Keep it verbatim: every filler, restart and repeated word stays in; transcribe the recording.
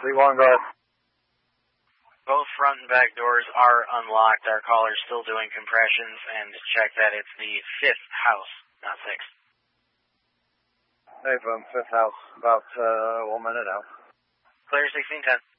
three one, go ahead. Both front and back doors are unlocked. Our caller's still doing compressions, and check that it's the fifth house, not sixth. Hey, from fifth house, about uh, one minute out. Clear sixteen ten.